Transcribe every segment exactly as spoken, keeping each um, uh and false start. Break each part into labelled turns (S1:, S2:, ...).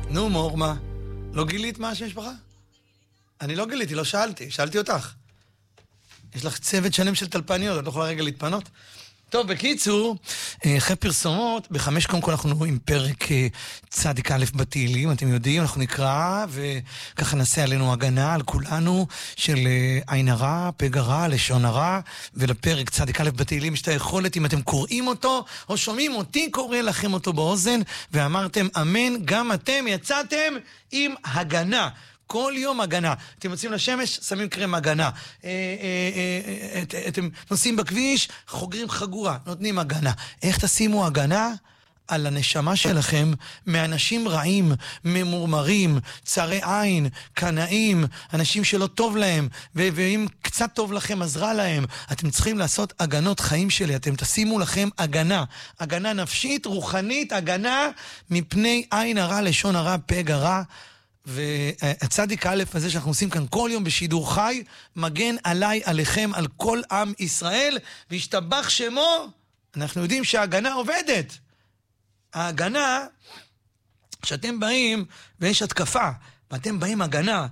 S1: נו, מור, מה? לא גילית מה השם משפחה? אני לא גיליתי, לא שאלתי, שאלתי אותך. יש לך צוות שלם של טלפניות, את לא יכולה רגע להתפנות? טוב, בקיצור, אחרי פרסומות, בחמש קודם כל אנחנו עם פרק צדיק א' בתהילים, אתם יודעים, אנחנו נקרא, וככה נעשה עלינו הגנה על כולנו, של עין הרע, פגע רע, לשון הרע, ולפרק צדיק א' בתהילים יש את היכולת, אם אתם קוראים אותו, או שומעים אותי, קורא לכם אותו באוזן, ואמרתם אמן, גם אתם יצאתם עם הגנה. כל יום הגנה. אתם יוצאים לשמש, שמים קרם הגנה. אה, אה, אה, אתם נוסעים בכביש, חוגרים חגורה, נותנים הגנה. איך תשימו הגנה? על הנשמה שלכם מאנשים רעים, ממורמרים, צרי עין, קנאים, אנשים שלא טוב להם, ו- ואם קצת טוב לכם אז רע להם. אתם צריכים לעשות הגנות חיים שלי, אתם תשימו לכם הגנה, הגנה נפשית, רוחנית, הגנה מפני עין הרע, לשון הרע, פגע רע. והצדיק א' הזה שאנחנו עושים כאן כל יום בשידור חי, מגן עליי, עליכם, על כל עם ישראל, והשתבח שמו. אנחנו יודעים שההגנה עובדת. ההגנה, כשאתם באים ויש התקפה, ואתם באים הגנה,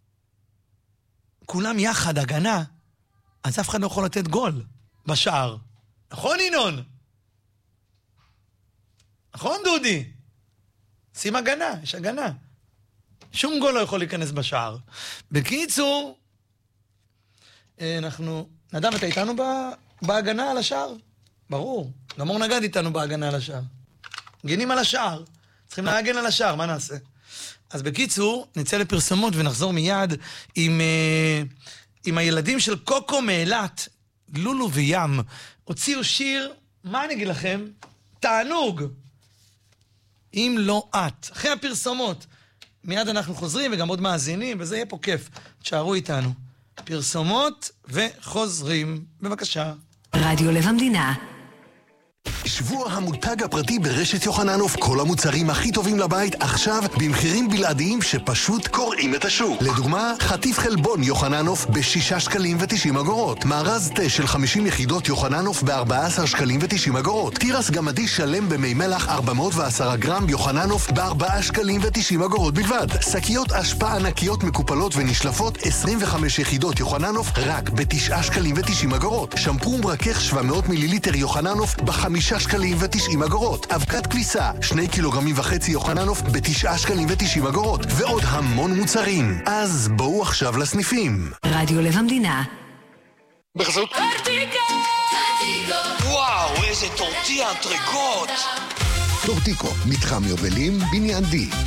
S1: כולם יחד הגנה, אז אף אחד לא יכול לתת גול בשער. נכון, ינון? נכון, דודי? שים הגנה, יש הגנה. שום גול לא יכול להיכנס בשער. בקיצור, אנחנו... נדב, אתה איתנו בהגנה על השער? ברור. גמור נגד איתנו בהגנה על השער. גנים על השער. צריכים להגן על השער, מה נעשה? אז בקיצור, נצא לפרסומות ונחזור מיד עם, עם הילדים של קוקו מאילת, לולו וים. הוציאו שיר, מה אני אגיד לכם? תענוג. אם לא את. אחרי הפרסומות. מיד אנחנו חוזרים וגם עוד מאזינים, וזה יהיה פה כיף. תשארו איתנו. פרסומות וחוזרים. בבקשה.
S2: רדיו לב המדינה.
S3: שבוע המותג הפרטי ברשת יוחננוף, כל המוצרים הכי טובים לבית עכשיו במחירים בלעדיים שפשוט קוראים את השוק. לדוגמה, חטיף חלבון יוחננוף בשישה שקלים ותשעים אגורות, מארז תה של חמישים יחידות יוחננוף בארבעה עשר שקלים ותשעים אגורות, תירס גמדי שלם במי מלח ארבע מאות ועשרה גרם יוחננוף בארבעה שקלים ותשעים אגורות בלבד, שקיות אשפה ענקיות מקופלות ונשלפות עשרים וחמש יחידות יוחננוף רק בתשעה שקלים ותשעים אגורות, שמפו מרכך שבע מאות מיליליטר יוחננוף בחמישה שקלים ותשעים אגורות, אבקת כביסה שני קילוגרמים וחצי יוחננוף בתשעה שקלים ותשעים אגורות, ועוד המון מוצרים. אז בואו עכשיו לסניפים.
S2: רדיו לב המדינה.
S3: בחסות
S4: טורטיקו!
S5: וואו, איזה טורטיה אנטריקוט!
S3: טורטיקו, מתחם יובלים, בניין די.